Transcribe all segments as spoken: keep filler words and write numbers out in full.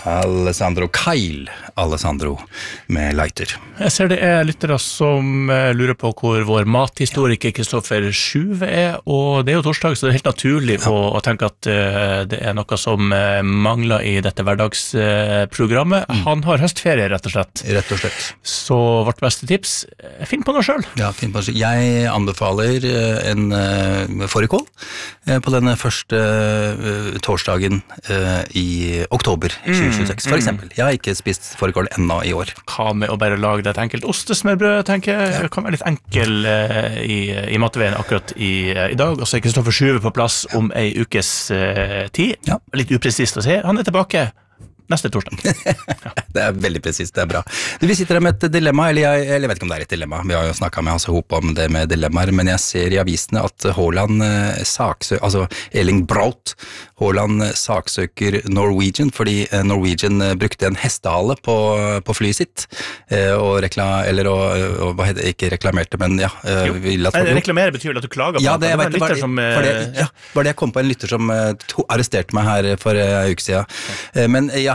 Alessandro Kyle Alessandro med Lighter. Jeg ser det er lyttere som lurer på hvor vår mathistoriker Kristoffer Sjuve er, og det er jo torsdag, så det er helt naturlig ja. å, å tenke at uh, det er noe som uh, mangler i dette hverdagsprogrammet. Uh, mm. Han har høstferie, rett og slett. Rett og slett. Så vårt beste tips, finn på noe selv. Ja, finn på noe selv. Jeg anbefaler en uh, fårikål uh, på den første uh, torsdagen uh, i oktober tjue tjueseks, for eksempel. Jeg har ikke spist fårikål ennå i år. Hva med å bare lage det et enkelt ostesmørbrød, tenker jeg. Det kan være litt enkel uh, i, i matveien akkurat i, uh, i dag. Og så er Kristoffer Sjuve på plass ja. om ei ukes uh, tid. Ja. Litt upresist å si. Han er tilbake neste torsdag. Ja. Det er veldig presist, det er bra. Du, vi sitter her med et dilemma, eller jeg, eller jeg vet ikke om det er et dilemma. Vi har jo snakket med Hasse Hope om det med dilemmaer, men jeg ser i avisene at Haaland eh, saksøker, altså Erling Braut Haaland saksøker Norwegian, fordi Norwegian brukte en hestehale på, på flyet sitt, eh, og, rekla, eller, og, og hva heter det, ikke reklamerte, men ja. Eh, vil at Nei, reklamere betyr at du klager på ja, det. Ja, det var, som, for det, ja, var det jeg kom på en lytter som uh, to, arresterte meg her for en uh, uke siden. Uh, men ja,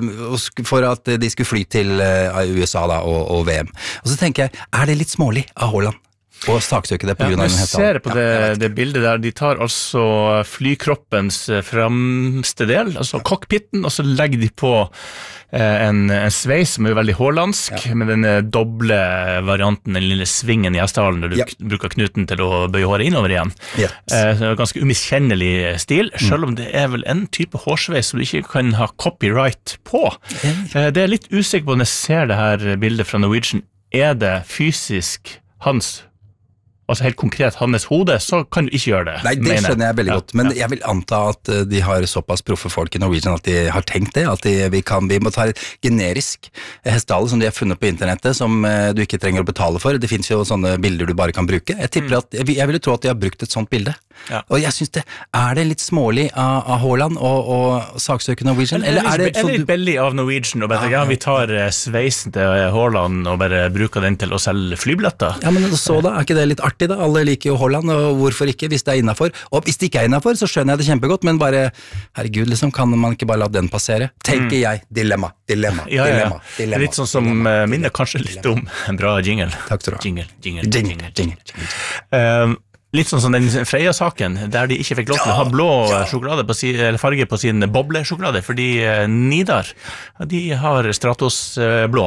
for at de skulle fly til U S A da, og, og V M. Og så tenker jeg, er det litt smålig av Haaland å saksøke det på grunn av ja, den hestehalen? Jeg ser på det, ja, det bildet der, de tar altså flykroppens fremste del, altså cockpiten, og så legger de på en, en sveis som er veldig haalandsk, ja. med den doble varianten, den lille svingen i hestehalen, der du ja. bruker knuten til å bøye håret innover igjen. Yes. Eh, ganske umiskjennelig stil, selv om det er vel en type hårsveis som du ikke kan ha copyright på. Eh, det er litt usikker på når jeg ser det her bildet fra Norwegian. Er det fysisk hans altså helt konkret hans hode, så kan du ikke gjøre det. Nei, det skjønner jeg veldig ja, godt, men ja. jeg vil anta at de har såpass proffe folk i Norwegian at de har tenkt det, at de, vi, kan, vi må ta et generisk hestehale som de har funnet på internettet, som du ikke trenger å betale for. Det finnes jo sånne bilder du bare kan bruke. Jeg tipper mm. at, jeg, jeg ville tro at de har brukt et sånt bilde. Ja. Og jeg synes det, er det litt smålig av, av Haaland å, å saksøke Norwegian? Eller, eller er det, er det litt bellig av Norwegian og bare, ja, vi tar sveisen til Haaland og bare bruker den til å selge flybilletter? Ja, men så da, er ikke det litt artig? Da. Alle liker jo Haaland, og hvorfor ikke, hvis det er innenfor. Og hvis det ikke er innenfor, så skjønner jeg det kjempegodt, men bare, herregud, liksom, kan man ikke bare la den passere? Tenker mm. jeg, dilemma, dilemma, ja, ja. dilemma, dilemma. Litt sånn som dilemma, minner kanskje litt om en bra jingle. Takk skal du ha. Jingle, jingle, jingle, jingle, jingle. jingle. Um, Litt sånn som den Freia-saken, der de ikke fikk lov til å ha blå ja, ja. sjokolade på si, eller farge på sin boblesjokolade, fordi Nidar, de har Stratos blå.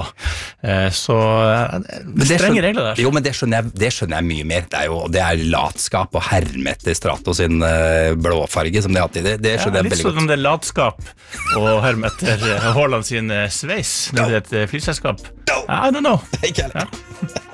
Så strenge regler der. Jo, men det skjønner, jeg, det skjønner jeg mye mer. Det er jo det er latskap og herme etter Strato sin blåfarge som de har hatt i det. Det skjønner ja, jeg veldig godt. Litt sånn om det er latskap og herme etter Haaland sin sveis, når det er et flyselskap. I don't know. Ikke heller. Ja.